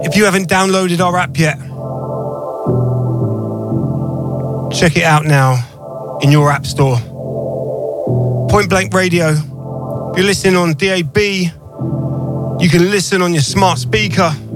If you haven't downloaded our app yet, check it out now in your app store. Point Blank Radio. If you're listening on DAB, you can listen on your smart speaker.